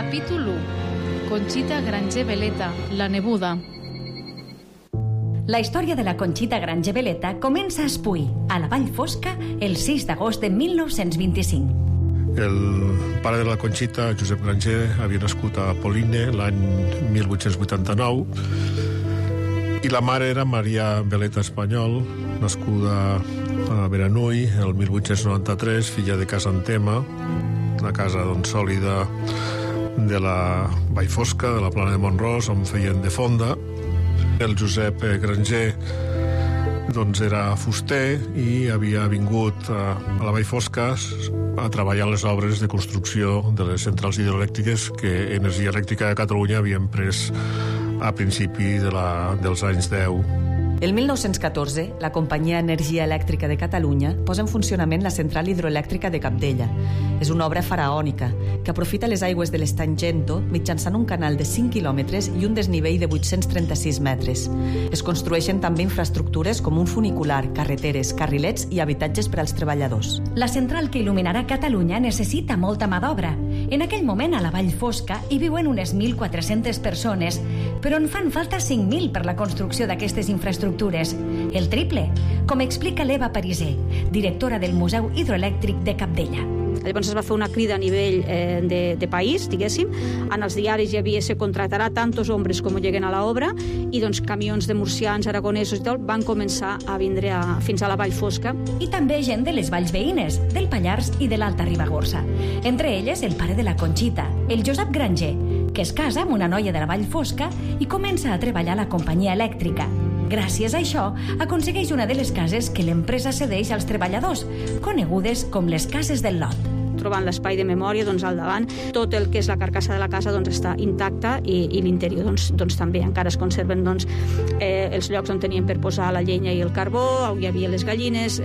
Capítol 1. Conxita Granger Veleta, la nebuda. La història de la Conxita Granger Veleta comença a Espuy, a la Vall Fosca, el 6 d'agost de 1925. El pare de la Conxita, Josep Granger, havia nascut a Poline l'any 1889 i la mare era Maria Veleta Espanyol, nascuda a Beranui el 1893, filla de Casa Antema, una casa sòlida de la Vall Fosca, de la Plana de Mont-ros, on feien de fonda. El Josep Granger era fuster i havia vingut a la Vall Fosca a treballar les obres de construcció de les centrals hidroelèctriques que Energia Elèctrica de Catalunya havien pres a principi dels anys 10. El 1914, la companyia Energia Elèctrica de Catalunya posa en funcionament la central hidroelèctrica de Capdella. És una obra faraònica que aprofita les aigües de l'estany Gento mitjançant un canal de 5 quilòmetres i un desnivell de 836 metres. Es construeixen també infraestructures com un funicular, carreteres, carrilets i habitatges per als treballadors. La central que il·luminarà Catalunya necessita molta mà d'obra. En aquell moment, a la Vall Fosca, hi viuen unes 1.400 persones, però en fan falta 5.000 per la construcció d'aquestes infraestructures. El triple, com explica l'Eva Pariser, directora del Museu Hidroelèctric de Capdella. Llavors es va fer una crida a nivell de país, diguéssim. En els diaris hi havia se contratarà tantos hombres com lleguen a l'obra i camions de murcians, aragonesos i tot van començar a vindre fins a la Vall Fosca. I també gent de les valls veïnes, del Pallars i de l'Alta Ribagorça. Entre elles el pare de la Conxita, el Josep Granger, que es casa amb una noia de la Vall Fosca i comença a treballar a la companyia elèctrica. Gràcies a això, aconsegueix una de les cases que l'empresa cedeix als treballadors, conegudes com les cases del lot. Trobant l'espai de memòria al davant, tot el que és la carcassa de la casa està intacta i l'interior també encara es conserven els llocs on tenien per posar la llenya i el carbó, on hi havia les gallines,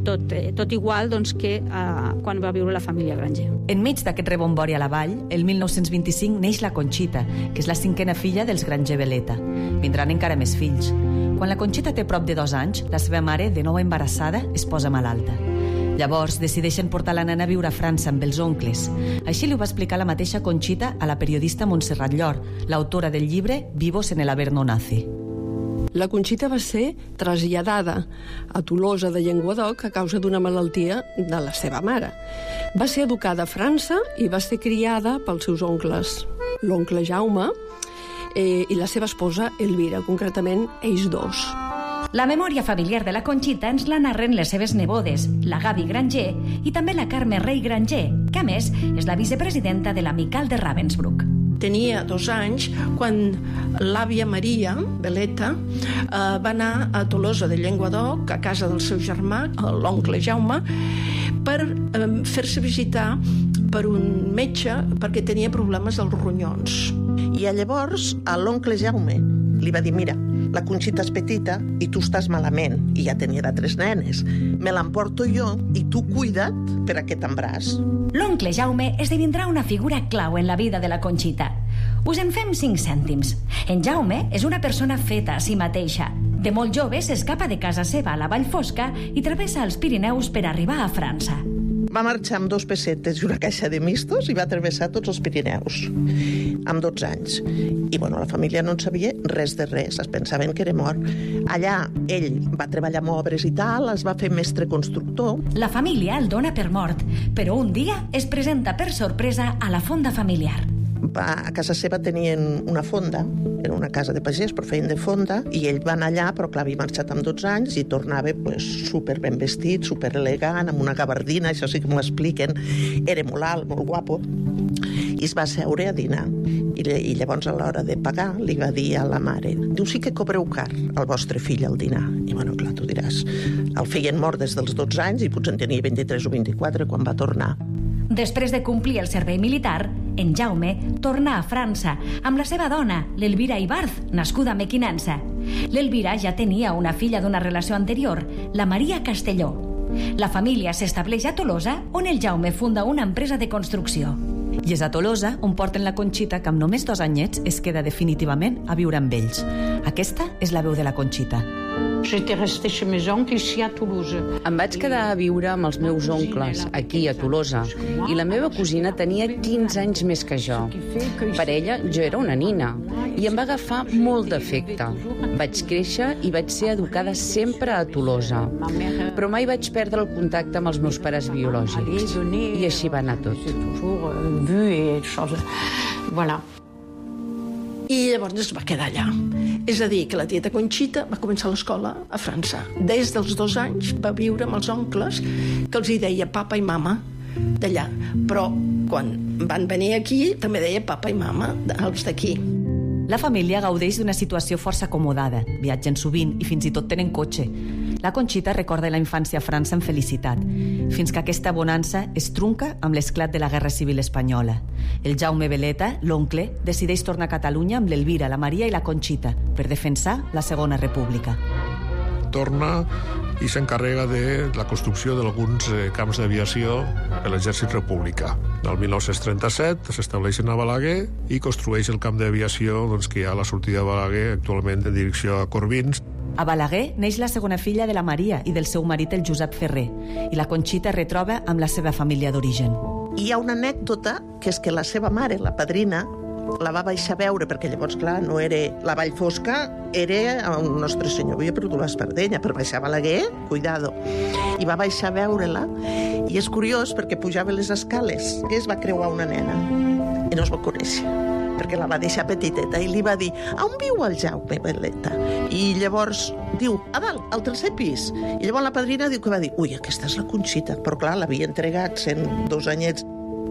tot igual que quan va viure la família Granger. Enmig d'aquest rebombori a la vall, el 1925 neix la Conxita, que és la 5a filla dels Granger Veleta. Vindran encara més fills. Quan la Conxita té prop de 2 anys, la seva mare, de nou embarassada, es posa malalta. Llavors decideixen portar la nena a viure a França amb els oncles. Així li ho va explicar la mateixa Conxita a la periodista Montserrat Llor, l'autora del llibre Vivos en el Averno Nazi. La Conxita va ser traslladada a Tolosa de Llenguadoc a causa d'una malaltia de la seva mare. Va ser educada a França i va ser criada pels seus oncles, l'oncle Jaume i la seva esposa Elvira, concretament ells dos. La memòria familiar de la Conxita ens la narren les seves nebodes, la Gavi Granger i també la Carme Rey Granger, que a més és la vicepresidenta de l'Amical de Ravensbrück. Tenia 2 anys quan l'àvia Maria Veleta va anar a Tolosa de Llenguadoc, a casa del seu germà, l'oncle Jaume, per fer-se visitar per un metge perquè tenia problemes als ronyons. I llavors l'oncle Jaume li va dir: mira, la Conxita és petita i tu estàs malament, i ja tenia 3 nenes. Me l'emporto jo i tu cuida't per aquest embràs. L'oncle Jaume esdevindrà una figura clau en la vida de la Conxita. Us en fem 5 cèntims. En Jaume és una persona feta a si mateixa. De molt jove s'escapa de casa seva a la Vall Fosca i travessa els Pirineus per arribar a França. Va marxar amb 2 pessetes i una caixa de mistos i va travessar tots els Pirineus amb 12 anys. I la família no en sabia res de res, es pensaven que era mort. Allà ell va treballar amb obres i tal, es va fer mestre constructor. La família el dona per mort, però un dia es presenta per sorpresa a la fonda familiar. A casa seva tenien una fonda, era una casa de pagès, però feien de fonda, i ell va anar allà, però clar, havia marxat amb 12 anys i tornava super ben vestit, super elegant, amb una gabardina, això sí que m'ho expliquen, era molt alt, molt guapo, i es va seure a dinar. I llavors, a l'hora de pagar, li va dir a la mare: diu, sí que cobreu car al vostre fill al dinar. I clar, tu diràs, el feien mort des dels 12 anys i potser en tenia 23 o 24 quan va tornar. Després de complir el servei militar, en Jaume torna a França amb la seva dona, l'Elvira Ibarz, nascuda a Mequinensa. L'Elvira ja tenia una filla d'una relació anterior, la Maria Castelló. La família s'estableix a Tolosa, on el Jaume funda una empresa de construcció. I és a Tolosa on porten la Conxita, que amb només 2 anyets es queda definitivament a viure amb ells. Aquesta és la veu de la Conxita. J'étais restée chez mes oncles ici à Toulouse. Em vaig quedar a viure amb els meus oncles, aquí a Tolosa, i la meva cosina tenia 15 anys més que jo. Per ella, jo era una nina, i em va agafar molt d'afecte. Vaig créixer i vaig ser educada sempre a Tolosa, però mai vaig perdre el contacte amb els meus pares biològics. I així va anar tot. Voilà. I llavors es va quedar allà. És a dir, que la tieta Conxita va començar l'escola a França. Des dels 2 anys va viure amb els oncles, que els hi deia papa i mama d'allà. Però quan van venir aquí també deia papa i mama els d'aquí. La família gaudeix d'una situació força acomodada. Viatgen sovint i fins i tot tenen cotxe. La Conxita recorda la infància a França amb felicitat, fins que aquesta bonança es trunca amb l'esclat de la Guerra Civil Espanyola. El Jaume Beleta, l'oncle, decideix tornar a Catalunya amb l'Elvira, la Maria i la Conxita per defensar la Segona República. Torna i s'encarrega de la construcció d'alguns camps d'aviació de l'exèrcit republicà. El 1937 s'estableixen a Balaguer i construeix el camp d'aviació que hi ha a la sortida de Balaguer, actualment en direcció a Corbins. A Balaguer neix la segona filla de la Maria i del seu marit, el Josep Ferrer, i la Conxita es retroba amb la seva família d'origen. Hi ha una anècdota, que és que la seva mare, la padrina, la va baixar a veure, perquè llavors, clar, no era la Vall Fosca, era el Nostre Senyor, havia perdut l'Espardenya, per baixar a Balaguer, cuidado. I va baixar a veure-la, i és curiós perquè pujava les escales, que es va creuar una nena, i no es va conèixer, perquè la va deixar petiteta, i li va dir, on viu el Jaume Beleta? I llavors diu, a dalt, al 3è pis. I llavors la padrina diu que va dir, ui, aquesta és la Conxita, però clar, l'havia entregat sent 2 anyets.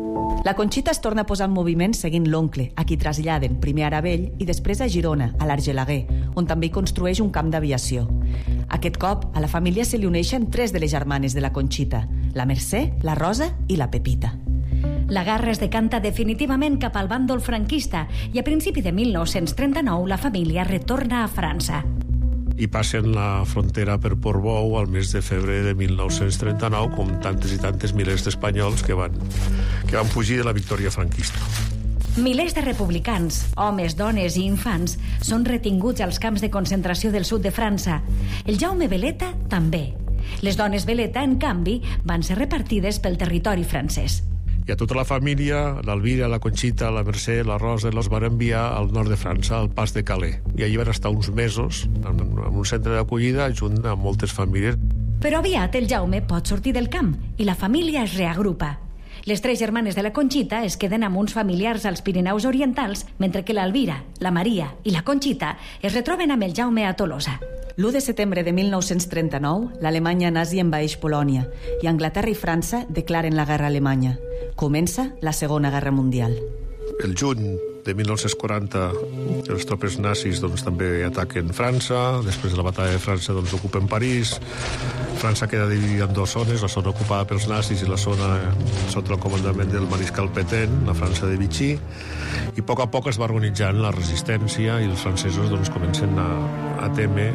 La Conxita es torna a posar en moviment seguint l'oncle, a qui traslladen primer a Aravell i després a Girona, a l'Argelaguer, on també hi construeix un camp d'aviació. Aquest cop, a la família se li uneixen 3 de les germanes de la Conxita, la Mercè, la Rosa i la Pepita. La guerra es decanta definitivament cap al bàndol franquista i a principi de 1939 la família retorna a França. I passen la frontera per Portbou al mes de febrer de 1939, com tantes i tantes milers d'espanyols que van fugir de la victòria franquista. Milers de republicans, homes, dones i infants, són retinguts als camps de concentració del sud de França. El Jaume Beleta també. Les dones Beleta, en canvi, van ser repartides pel territori francès. I a tota la família, l'Elvira, la Conxita, la Mercè, la Rosa, els van enviar al nord de França, al Pas de Calais. I allí van estar uns mesos en un centre d'acollida junt amb moltes famílies. Però aviat el Jaume pot sortir del camp i la família es reagrupa. Les 3 germanes de la Conxita es queden amb uns familiars als Pirineus Orientals, mentre que l'Elvira, la Maria i la Conxita es retroben amb el Jaume a Tolosa. L'1 de setembre de 1939, l'Alemanya nazi envaeix Polònia i Anglaterra i França declaren la guerra alemanya. Comença la Segona Guerra Mundial. El juny de 1940 les tropes nazis també ataquen França, després de la batalla de França ocupen París. França queda dividida en 2 zones, la zona ocupada pels nazis i la zona sota el comandament del mariscal Pétain, la França de Vichy, i a poc es va organitzant la resistència i els francesos comencen a temer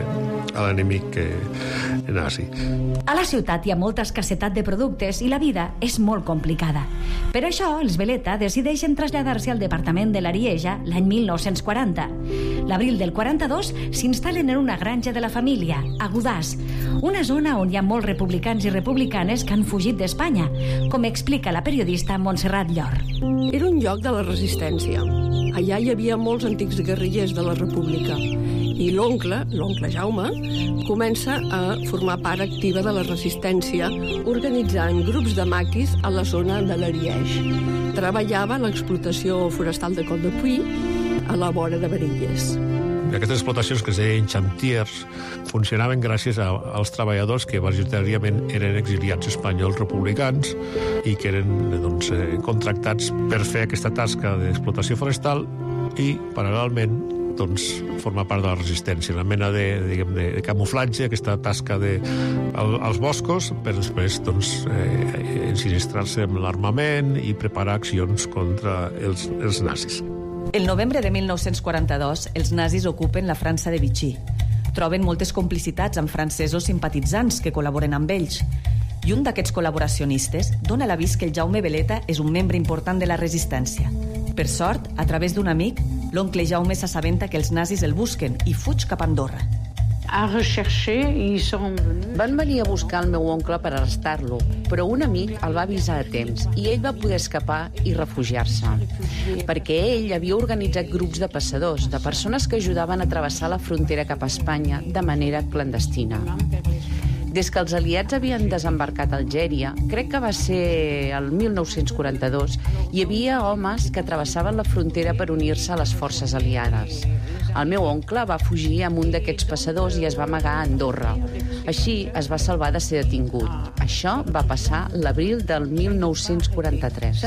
a l'enemic nazi. A la ciutat hi ha molta escassetat de productes i la vida és molt complicada. Per això, els Beleta decideixen traslladar-se al departament de l'Arieja l'any 1940. L'abril del 42 s'instal·len en una granja de la família, a Godàs, una zona on hi ha molts republicans i republicanes que han fugit d'Espanya, com explica la periodista Montserrat Llor. Era un lloc de la resistència. Allà hi havia molts antics guerrillers de la República. I l'oncle Jaume, comença a formar part activa de la resistència, organitzant grups de maquis a la zona de l'Ariège. Treballava a l'explotació forestal de Cot de Puy, a la vora de Varilles. Aquestes explotacions, que es deien xantiers, funcionaven gràcies als treballadors que majoritàriament eren exiliats espanyols republicans i que eren contractats per fer aquesta tasca d'explotació forestal i, paral·lelment, formar part de la resistència, una mena de camuflatge, aquesta tasca als boscos, per després ensinistrar-se amb l'armament i preparar accions contra els nazis. El novembre de 1942, els nazis ocupen la França de Vichy. Troben moltes complicitats amb francesos simpatitzants que col·laboren amb ells. I un d'aquests col·laboracionistes dona l'avís que el Jaume Beleta és un membre important de la resistència. Per sort, a través d'un amic, l'oncle Jaume s'assabenta que els nazis el busquen i fuig cap a Andorra. Van venir a buscar el meu oncle per arrestar-lo, però un amic el va avisar a temps i ell va poder escapar i refugiar-se. Perquè ell havia organitzat grups de passadors, de persones que ajudaven a travessar la frontera cap a Espanya de manera clandestina. Des que els aliats havien desembarcat a Algèria, crec que va ser el 1942, hi havia homes que travessaven la frontera per unir-se a les forces aliades. El meu oncle va fugir amb un d'aquests passadors i es va amagar a Andorra. Així es va salvar de ser detingut. Això va passar l'abril del 1943.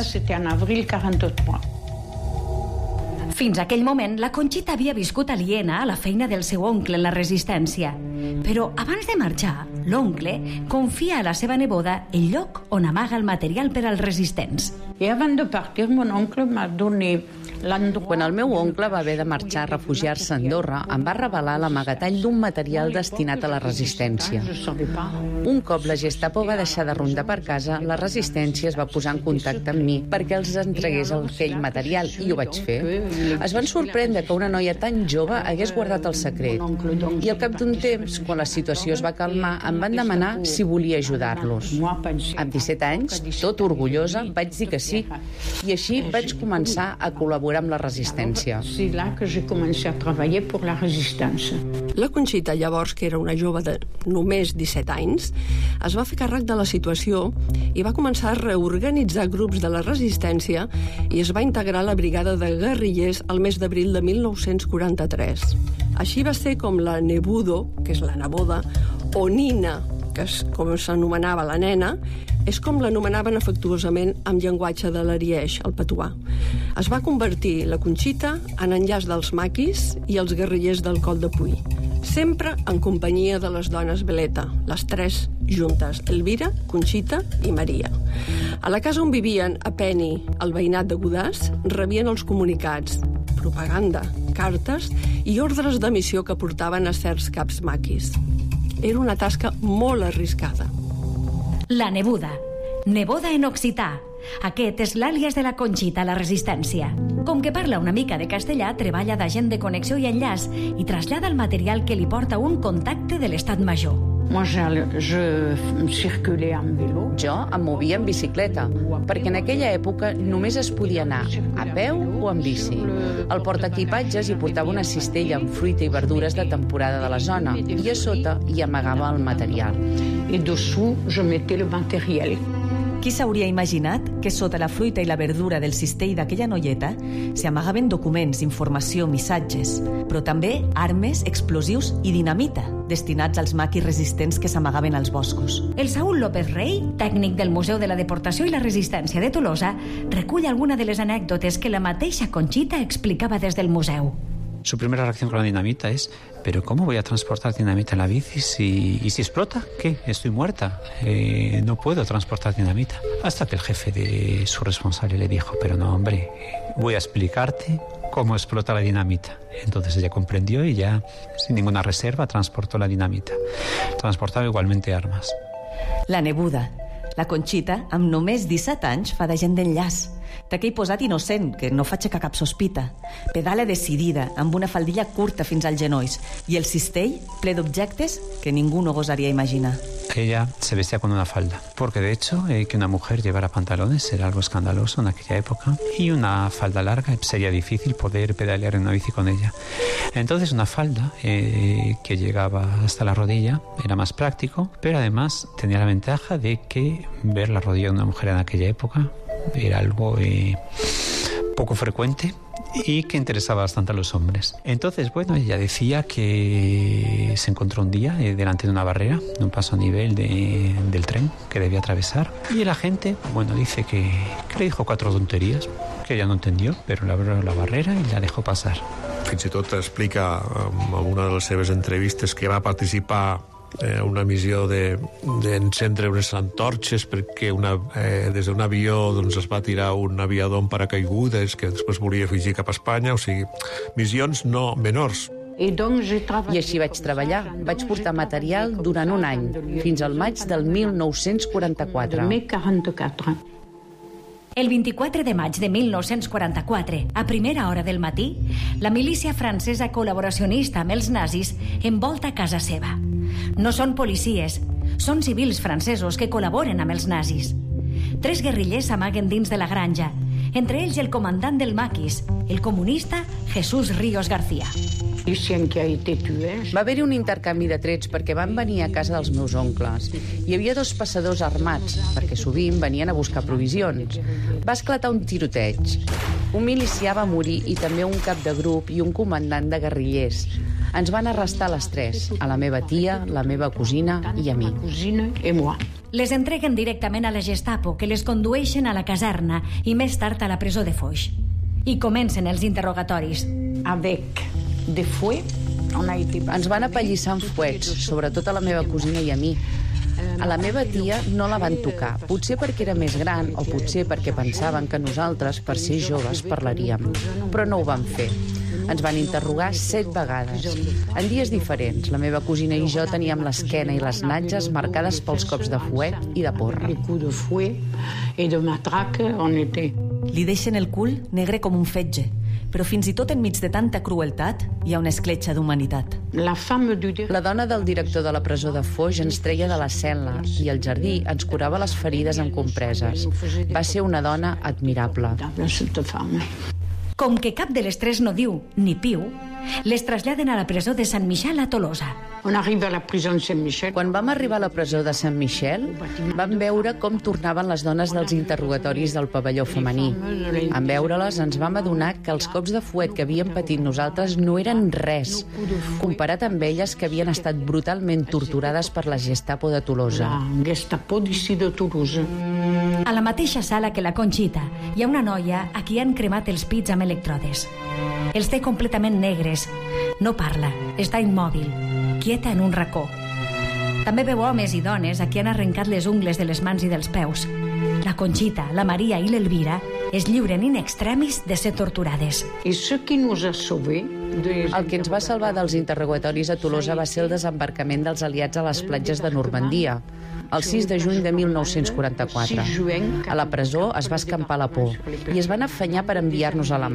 Fins a aquell moment, la Conxita havia viscut aliena a la feina del seu oncle en la resistència. Però abans de marxar, l'oncle confia a la seva neboda el lloc on amaga el material per als resistents. Quan el meu oncle va haver de marxar a refugiar-se a Andorra, em va revelar l'amagatall d'un material destinat a la resistència. Un cop la Gestapo va deixar de rondar per casa, la resistència es va posar en contacte amb mi perquè els entregués aquell material, i ho vaig fer. Es van sorprendre que una noia tan jove hagués guardat el secret. I al cap d'un temps, quan la situació es va calmar, em van demanar si volia ajudar-los. Amb 17 anys, tot orgullosa, vaig dir que sí. I així vaig començar a col·laborar amb la resistència. La Conxita, llavors, que era una jove de només 17 anys, es va fer càrrec de la situació i va començar a reorganitzar grups de la resistència i es va integrar a la brigada de guerrillers al mes d'abril de 1943. Així va ser com la Nebudo, que és la neboda, o Nina, que és com s'anomenava la nena, és com l'anomenaven afectuosament amb llenguatge de l'Ariège, el patuà. Es va convertir la Conxita en enllaç dels maquis i els guerrillers del Col de Puy, sempre en companyia de les dones Veleta, les tres juntes, Elvira, Conxita i Maria. A la casa on vivien a Peni, el veïnat de Godàs, rebien els comunicats, propaganda, cartes i ordres de missió que portaven a certs caps maquis. Era una tasca molt arriscada. La Nebuda, neboda en occità. Aquest és l'àlies de la Conxita a la resistència. Com que parla una mica de castellà, treballa d'agent de connexió i enllaç i trasllada el material que li porta un contacte de l'Estat Major. Jo em movia en bicicleta, perquè en aquella època només es podia anar a peu o en bici. Al portaequipatges hi portava una cistella amb fruita i verdures de temporada de la zona i a sota hi amagava el material. Qui s'hauria imaginat que sota la fruita i la verdura del cistell d'aquella noieta s'hi amagaven documents, informació, missatges, però també armes, explosius i dinamita, destinats als maquis resistents que s'amagaven als boscos. El Saúl López Rey, tècnic del Museu de la Deportació i la Resistència de Tolosa, recull alguna de les anècdotes que la mateixa Conxita explicava des del museu. Su primera reacción con la dinamita es: ¿pero cómo voy a transportar dinamita en la bici? ¿Y si explota? ¿Qué? Estoy muerta. No puedo transportar dinamita. Hasta que el jefe de su responsable le dijo: pero no, hombre, voy a explicarte cómo explota la dinamita. Entonces ella comprendió y ya, sin ninguna reserva, transportó la dinamita. Transportaba igualmente armas. La Nebuda. La Conxita, amb només 17 anys, fa d'agent d'enllaç. D'aquell posat innocent, que no fa aixecar cap sospita. Pedala decidida, amb una faldilla curta fins als genolls, i el cistell ple d'objectes que ningú no gosaria imaginar. Ella se vestía con una falda, porque de hecho que una mujer llevara pantalones era algo escandaloso en aquella época, y una falda larga sería difícil poder pedalear en una bici con ella. Entonces una falda que llegaba hasta la rodilla era más práctico, pero además tenía la ventaja de que ver la rodilla de una mujer en aquella época era algo poco frecuente y que interesaba bastante a los hombres. Entonces, bueno, ella decía que se encontró un día delante de una barrera, de un paso a nivel del tren que debía atravesar, y la gente, bueno, dice que le dijo 4 tonterías que ella no entendió, però le abrió la barrera i la dejó passar. Fins i tot explica en una de les seves entrevistes que va participar una missió d'encendre unes antorxes perquè des d'un avió doncs, es va tirar un aviador en paracaigudes que després volia fugir cap a Espanya, o sigui, missions no menors. I així vaig treballar. Vaig portar material durant un any, fins al maig del 1944. El 24 de maig de 1944, a primera hora del matí, la milícia francesa col·laboracionista amb els nazis envolta casa seva. No són policies, són civils francesos que col·laboren amb els nazis. 3 guerrillers s'amaguen dins de la granja, entre ells el comandant del maquis, el comunista Jesús Ríos García. Va haver-hi un intercanvi de trets perquè van venir a casa dels meus oncles. Hi havia 2 passadors armats, perquè sovint venien a buscar provisions. Va esclatar un tiroteig. Un milicià va morir i també un cap de grup i un comandant de guerrillers. Ens van arrestar a les 3, a la meva tia, la meva cosina i a mi. Les entreguen directament a la Gestapo, que les condueixen a la caserna i més tard a la presó de Foix. I comencen els interrogatoris. Ens van apallissar amb fuets, sobretot a la meva cosina i a mi. A la meva tia no la van tocar, potser perquè era més gran o potser perquè pensaven que nosaltres, per ser joves, parlaríem. Però no ho van fer. Ens van interrogar 7 vegades, en dies diferents. La meva cosina i jo teníem l'esquena i les natges marcades pels cops de fuet i de porra. Li deixen el cul negre com un fetge, però fins i tot enmig de tanta crueltat hi ha una escletxa d'humanitat. La dona del director de la presó de Foix ens treia de la cel·la i al jardí ens curava les ferides amb compreses. Va ser una dona admirable. Com que cap de les 3 no diu ni piu, les traslladen a la presó de Sant Michel a Tolosa. Quan vam arribar a la presó de Sant Michel, vam veure com tornaven les dones dels interrogatoris del pavelló femení. En veure-les ens vam adonar que els cops de fuet que havíem patit nosaltres no eren res, comparat amb elles que havien estat brutalment torturades per la Gestapo de Tolosa. A la mateixa sala que la Conxita hi ha una noia a qui han cremat els pits amb elèctrodes. Els té completament negres. No parla, està immòbil, quieta en un racó. També veu homes i dones a qui han arrencat les ungles de les mans i dels peus. La Conxita, la Maria i l'Elvira es lliuren in extremis de ser torturades. El que ens va salvar dels interrogatoris a Tolosa va ser el desembarcament dels aliats a les platges de Normandia, el 6 de juny de 1944. A la presó es va escampar la por i es van afanyar per enviar-nos a la